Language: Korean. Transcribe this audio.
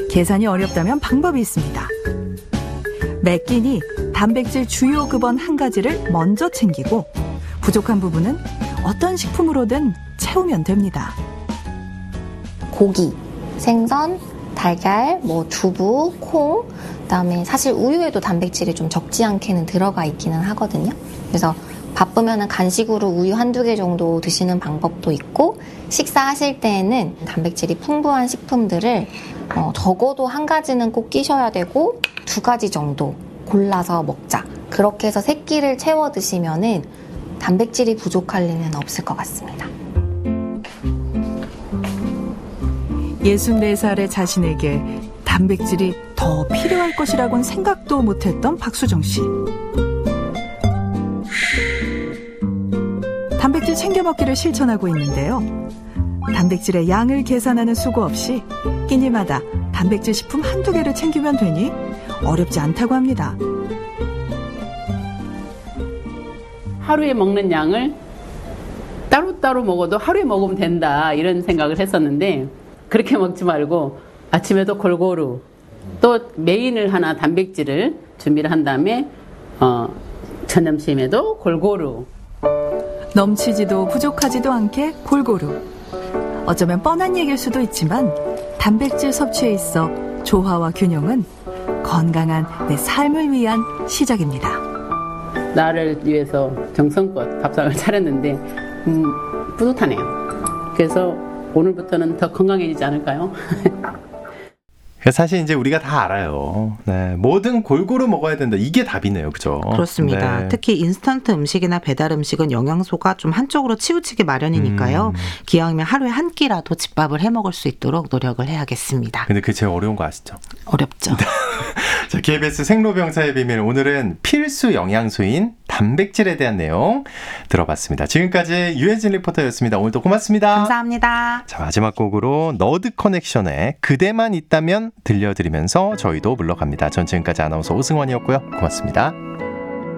계산이 어렵다면 방법이 있습니다. 매 끼니 단백질 주요 급원 한 가지를 먼저 챙기고 부족한 부분은 어떤 식품으로든 채우면 됩니다. 고기, 생선, 달걀, 두부, 콩, 그다음에 사실 우유에도 단백질이 좀 적지 않게는 들어가 있기는 하거든요. 그래서 바쁘면은 간식으로 우유 한두 개 정도 드시는 방법도 있고, 식사하실 때에는 단백질이 풍부한 식품들을 적어도 한 가지는 꼭 끼셔야 되고 2가지 정도 골라서 먹자. 그렇게 해서 3끼를 채워 드시면은 단백질이 부족할 리는 없을 것 같습니다. 64살의 자신에게 단백질이 더 필요할 것이라고는 생각도 못했던 박수정 씨. 단백질 챙겨 먹기를 실천하고 있는데요. 단백질의 양을 계산하는 수고 없이 끼니마다 단백질 식품 한두 개를 챙기면 되니 어렵지 않다고 합니다. 하루에 먹는 양을 따로따로 먹어도 하루에 먹으면 된다, 이런 생각을 했었는데, 그렇게 먹지 말고 아침에도 골고루, 또 메인을 하나 단백질을 준비를 한 다음에 저점심에도 골고루. 넘치지도 부족하지도 않게 골고루. 어쩌면 뻔한 얘기일 수도 있지만 단백질 섭취에 있어 조화와 균형은 건강한 내 삶을 위한 시작입니다. 나를 위해서 정성껏 밥상을 차렸는데 뿌듯하네요. 그래서 오늘부터는 더 건강해지지 않을까요? 사실 이제 우리가 다 알아요. 네, 뭐든 골고루 먹어야 된다. 이게 답이네요. 그죠? 그렇습니다. 네. 특히 인스턴트 음식이나 배달 음식은 영양소가 좀 한쪽으로 치우치기 마련이니까요. 기왕이면 하루에 한 끼라도 집밥을 해 먹을 수 있도록 노력을 해야겠습니다. 근데 그게 제일 어려운 거 아시죠? 어렵죠. 자, KBS 생로병사의 비밀, 오늘은 필수 영양소인 단백질에 대한 내용 들어봤습니다. 지금까지 유혜진 리포터였습니다. 오늘도 고맙습니다. 감사합니다. 자, 마지막 곡으로 너드 커넥션의 그대만 있다면 들려드리면서 저희도 물러갑니다. 전 지금까지 아나운서 오승원이었고요. 고맙습니다.